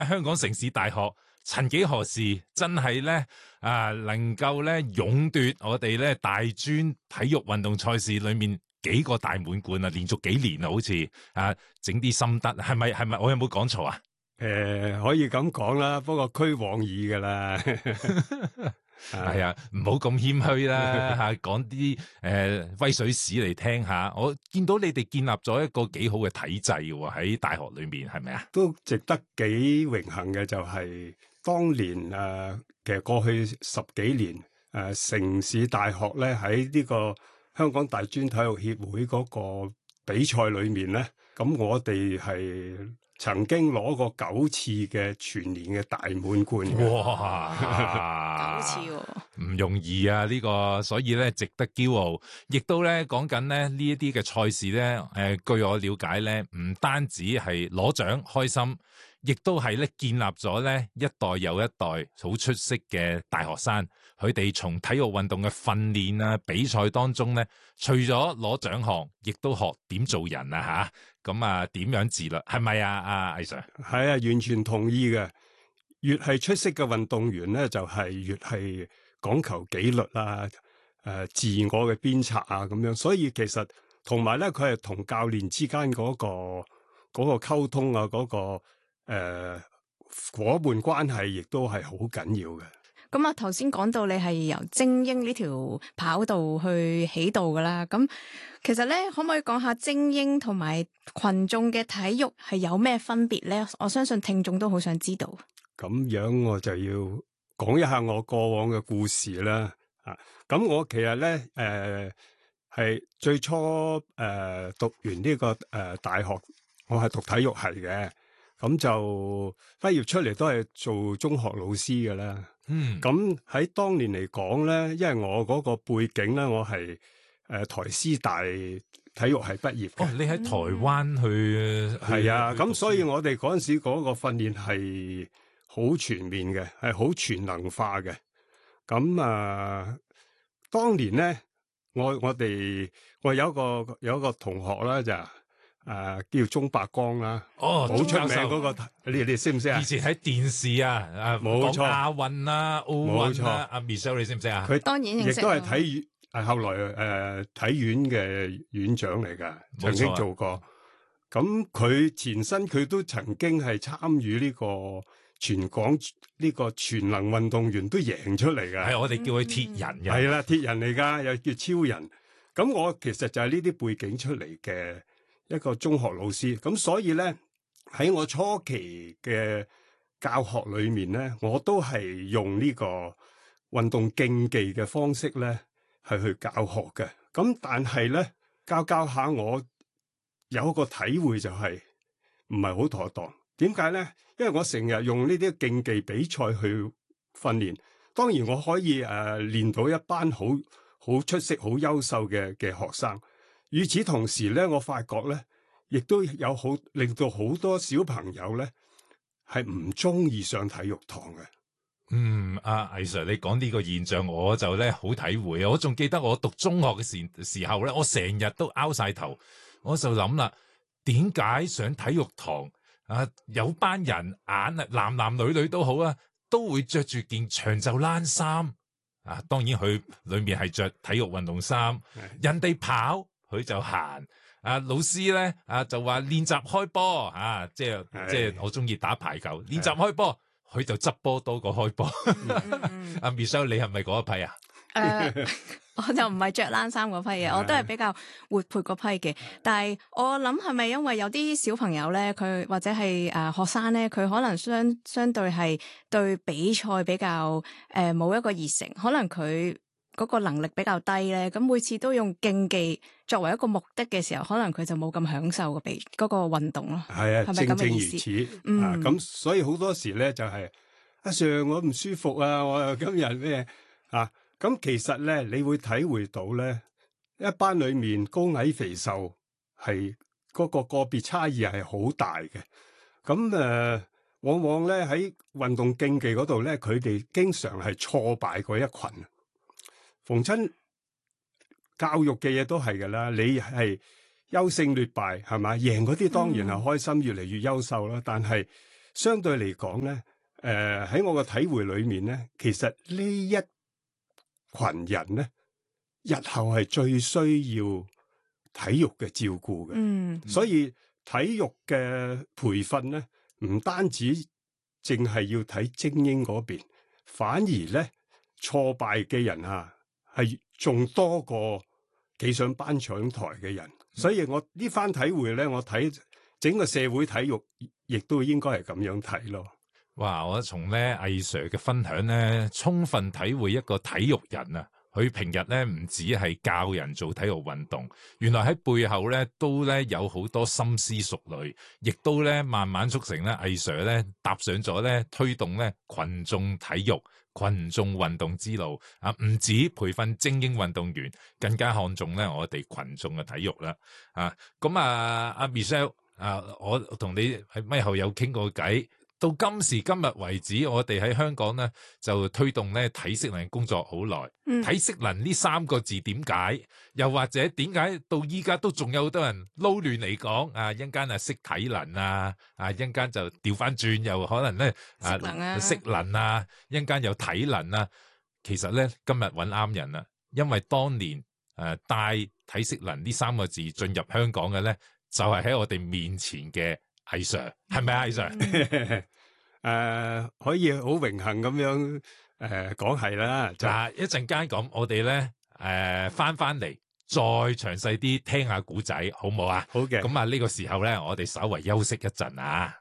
香港城市大學曾幾何時真係咧能夠咧勇奪我哋咧大專體育運動賽事裏面幾個大滿貫啊，連續幾年啊，好似整啲心得，係咪我有冇講錯啊？ 可以咁講啦，不過俱往矣噶啦。 係啊，唔好咁謙虛啦吓，講啲威水史嚟聽下。我見到你哋建立咗一個幾好嘅體制喎，喺大學裏面，係咪啊？ 都值得幾榮幸嘅，就係當年其實過去10幾年城市大學咧喺呢個香港大專體育協會嗰個比賽裏面咧，咁我哋係曾經攞過9次嘅全年嘅大滿貫嘅。 哇 9次喎， 唔容易啊！呢個所以咧值得驕傲，亦都咧講緊咧呢一啲嘅賽事咧，據我了解咧，唔單止係攞獎開心，亦都係咧建立咗咧一代又一代好出色嘅大學生。佢哋從體育運動嘅訓練啊、比賽當中咧，除咗攞獎項，亦都學點做人啊吓。咁啊，點樣自律？係咪啊？阿魏 Sir？ 係啊，完全同意嘅。越係出色嘅運動員咧，就係越係講求紀律啦、自我嘅鞭策啊咁樣。所以其實同埋咧，佢係同教練之間嗰個溝通啊，嗰個夥伴關係，亦都係好緊要嘅。 咁啊，頭先講到你係由精英呢條跑道去起步噶啦，咁其實咧，可唔可以講下精英同埋群眾嘅體育係有咩分別咧？我相信聽眾都好想知道。 咁樣我就要講一下我過往嘅故事啦。咁我其實咧，係最初讀完呢個大學，我係讀體育系嘅，咁就畢業出嚟都係做中學老師嘅啦。咁喺當年嚟講咧，因為我嗰個背景咧，我係台師大體育系畢業嘅。 哦，你喺台灣去係啊，咁所以我哋嗰陣時嗰個訓練係好全面嘅，係好全能化嘅。咁當年咧，我有一個同學啦，就叫鍾伯光啦， 哦， 好出名嗰個，你哋識唔識啊？ 以前喺電視冇錯， 亞運啊、奧運啊，阿 Michelle 你識唔識啊？ 佢當然認識， 亦都係體院，後來體院嘅院長嚟㗎，曾經做過。咁佢前身佢都曾經係參與呢個全港呢個全能運動員都贏出嚟㗎。 係我哋叫佢鐵人嘅， 係啦，鐵人嚟㗎，又叫超人。咁我其實就係呢啲背景出嚟嘅一個中學老師。咁所以咧，喺我初期嘅教學裏面咧，我都係用呢個運動競技嘅方式咧係去教學嘅。咁但係咧，教下我有一個體會就係唔係好妥當。點解咧？因為我成日用呢啲競技比賽去訓練，當然我可以練到一班好出色、好優秀嘅學生。與此同時咧，我發覺咧，亦都有令到好多小朋友咧係唔中意上體育堂嘅。 阿魏 Sir，你講呢個現象，我就咧好體會啊！我仲記得我讀中學嘅時候咧，我成日都拗晒頭，我就諗啦，點解上體育堂有班人男女都好啊，都會着住件長袖冷衫當然佢裏面係着體育運動衫，人哋跑佢就行。老師咧就話練習開波即係我中意打排球，練習開波佢就執波多過開波。阿 Michelle 你係咪嗰一批啊？ 我就唔係着冷衫嗰批嘅，我都係比較活潑嗰批嘅。但係我諗係咪因為有啲小朋友咧，佢或者係學生咧，佢可能相對係對比賽比較冇一個熱誠，可能佢嗰個能力比較低咧，咁每次都用競技作為一個目的嘅時候，可能佢就冇咁享受嗰個運動咯。 係啊， 係咪咁嘅意思？ 正如此。咁所以好多時咧就係阿 Sir 我唔舒服啊，我又今日咩咁其實咧，你會體會到咧，一班裏面高矮肥瘦係嗰個別差異係好大嘅。咁往往咧喺運動競技嗰度咧，佢哋經常係挫敗嗰一群。逢親教育嘅嘢都係㗎啦，你係優勝劣敗係嘛？贏嗰啲當然係開心，越嚟越優秀啦。但係相對嚟講咧，喺我嘅體會裏面咧，其實呢一群人咧，日後係最需要體育嘅照顧嘅。 嗯所以體育嘅培訓咧，唔單止淨係要睇精英嗰邊，反而咧挫敗嘅人啊，係仲多過企上頒獎台嘅人。所以我呢番體會咧，我睇整個社會體育亦都應該係咁樣睇咯。 哇！我從咧魏 Sir 嘅分享咧，充分體會一個體育人啊，佢平日咧唔止係教人做體育運動，原來喺背後咧都咧有好多深思熟慮，亦都咧慢慢促成咧魏 Sir 咧踏上咗咧推動咧群眾體育、群眾運動之路啊！唔止培訓精英運動員，更加看重咧我哋群眾嘅體育啦啊！咁啊，阿 Michelle 啊，我同你喺咪後有傾過偈。到今時今日為止，我哋喺香港咧就推動咧體適能工作好耐。體適能呢3個字點解？又或者點解到依家都仲有好多人撈亂嚟講啊？一陣間啊識體能啊，一陣間就調翻轉，又可能咧適能啊，一陣間有體能啊。其實咧今日揾啱人啦，因為當年帶體適能呢3個字進入香港嘅咧，就係喺我哋面前嘅魏 Sir， 係咪啊魏 Sir？ 可以好榮幸咁樣講係啦。 嗱，一陣間咁，我哋咧翻嚟再詳細啲聽下古仔，好唔好啊？ 好嘅。 咁啊，呢個時候咧，我哋稍為休息一陣啊。